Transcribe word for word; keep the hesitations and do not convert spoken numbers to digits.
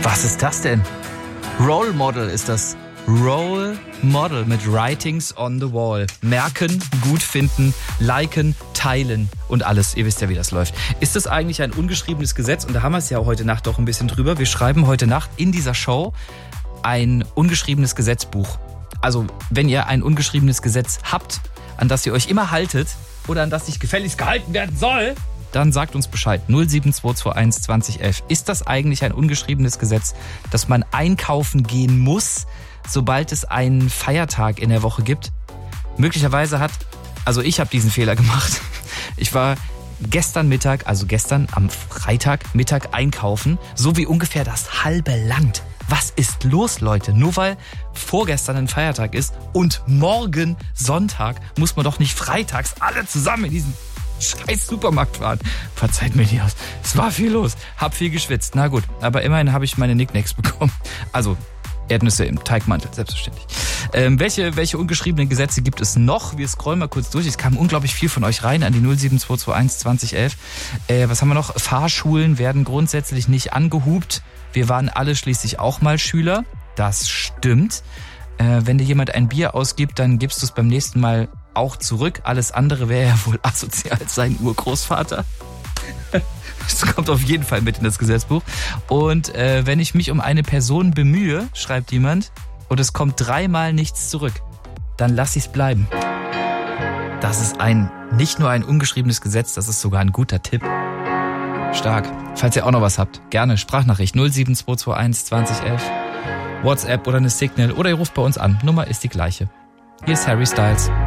Was ist das denn? Role Model ist das. Role Model mit Writings on the Wall. Merken, gut finden, liken, teilen und alles. Ihr wisst ja, wie das läuft. Ist das eigentlich ein ungeschriebenes Gesetz? Und da haben wir es ja heute Nacht doch ein bisschen drüber. Wir schreiben heute Nacht in dieser Show ein ungeschriebenes Gesetzbuch. Also, wenn ihr ein ungeschriebenes Gesetz habt, an das ihr euch immer haltet oder an das nicht gefälligst gehalten werden soll, dann sagt uns Bescheid. null sieben zwei zwei eins zwanzig elf. Ist das eigentlich ein ungeschriebenes Gesetz, dass man einkaufen gehen muss, sobald es einen Feiertag in der Woche gibt? Möglicherweise hat, also ich habe diesen Fehler gemacht. Ich war gestern Mittag, also gestern am Freitag Mittag einkaufen, so wie ungefähr das halbe Land. Was ist los, Leute? Nur weil vorgestern ein Feiertag ist und morgen Sonntag, muss man doch nicht freitags alle zusammen in diesen scheiß Supermarkt fahren. Verzeiht mir die aus. Es war viel los. Hab viel geschwitzt. Na gut, aber immerhin habe ich meine Nicknacks bekommen. Also Erdnüsse im Teigmantel, selbstverständlich. Ähm, welche, welche ungeschriebenen Gesetze gibt es noch? Wir scrollen mal kurz durch. Es kam unglaublich viel von euch rein an die null sieben zwei zwei eins zwanzig elf. Äh, was haben wir noch? Fahrschulen werden grundsätzlich nicht angehupt. Wir waren alle schließlich auch mal Schüler. Das stimmt. Äh, wenn dir jemand ein Bier ausgibt, dann gibst du es beim nächsten Mal auch zurück. Alles andere wäre ja wohl asozial als sein Urgroßvater. Das kommt auf jeden Fall mit in das Gesetzbuch. Und äh, wenn ich mich um eine Person bemühe, schreibt jemand, und es kommt dreimal nichts zurück, dann lass ich es bleiben. Das ist ein nicht nur ein ungeschriebenes Gesetz, das ist sogar ein guter Tipp. Stark. Falls ihr auch noch was habt, gerne Sprachnachricht null sieben zwei zwei eins zwanzig elf, WhatsApp oder eine Signal oder ihr ruft bei uns an. Nummer ist die gleiche. Hier ist Harry Styles.